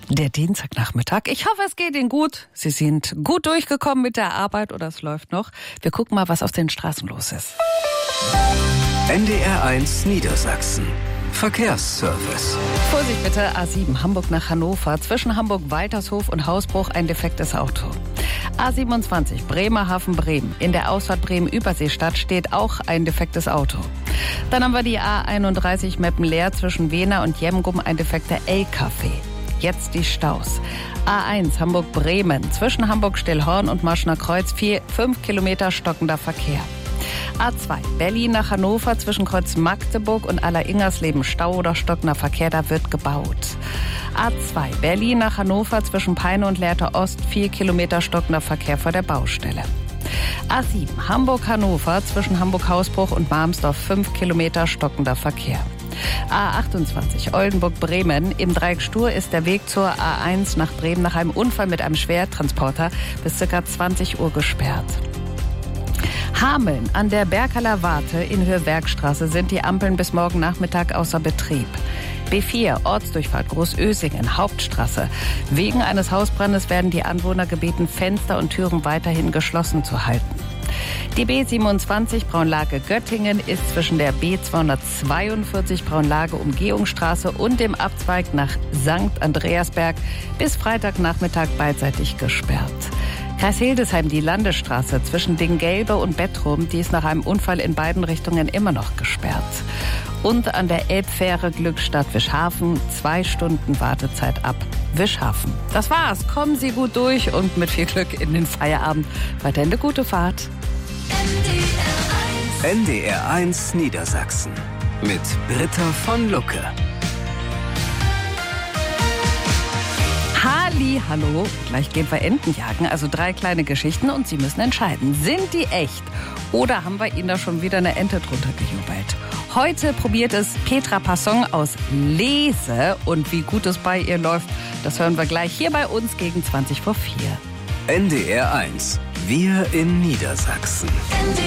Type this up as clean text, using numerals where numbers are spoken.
Der Dienstagnachmittag. Ich hoffe, es geht Ihnen gut. Sie sind gut durchgekommen mit der Arbeit oder es läuft noch. Wir gucken mal, was auf den Straßen los ist. NDR1 Niedersachsen. Verkehrsservice. Vorsicht bitte, A7 Hamburg nach Hannover. Zwischen Hamburg-Waltershof und Hausbruch ein defektes Auto. A27 Bremerhaven-Bremen. In der Ausfahrt Bremen-Überseestadt steht auch ein defektes Auto. Dann haben wir die A31 Meppen-Leer zwischen Wehner und Jemgum, ein defekter LKW. Jetzt die Staus. A1 Hamburg-Bremen. Zwischen Hamburg-Stillhorn und Marschner Kreuz 5 Kilometer stockender Verkehr. A2 Berlin nach Hannover zwischen Kreuz Magdeburg und Aller-Ingersleben Stau oder stockender Verkehr, da wird gebaut. A2 Berlin nach Hannover zwischen Peine und Lehrte Ost 4 Kilometer stockender Verkehr vor der Baustelle. A7 Hamburg-Hannover zwischen Hamburg-Hausbruch und Marmsdorf 5 Kilometer stockender Verkehr. A28 Oldenburg-Bremen. Im Dreieck Stur ist der Weg zur A1 nach Bremen nach einem Unfall mit einem Schwertransporter bis ca. 20 Uhr gesperrt. Hameln an der Berkaler Warte in Höhe Bergstraße sind die Ampeln bis morgen Nachmittag außer Betrieb. B4 Ortsdurchfahrt Großösingen Hauptstraße. Wegen eines Hausbrandes werden die Anwohner gebeten, Fenster und Türen weiterhin geschlossen zu halten. Die B27 Braunlage-Göttingen ist zwischen der B242 Braunlage-Umgehungsstraße und dem Abzweig nach St. Andreasberg bis Freitagnachmittag beidseitig gesperrt. Kreis Hildesheim die Landesstraße zwischen Dinggelbe und Bettrum, die ist nach einem Unfall in beiden Richtungen immer noch gesperrt. Und an der Elbfähre Glückstadt Wischhafen 2 Stunden Wartezeit ab Wischhafen. Das war's. Kommen Sie gut durch und mit viel Glück in den Feierabend. Weiterhin eine gute Fahrt. NDR1 Niedersachsen mit Britta von Lucke. Hallo, gleich gehen wir Enten jagen, also 3 kleine Geschichten und Sie müssen entscheiden, sind die echt oder haben wir Ihnen da schon wieder eine Ente drunter gejubelt? Heute probiert es Petra Passon aus Lese und wie gut es bei ihr läuft, das hören wir gleich hier bei uns gegen 4:20. NDR1, wir in Niedersachsen.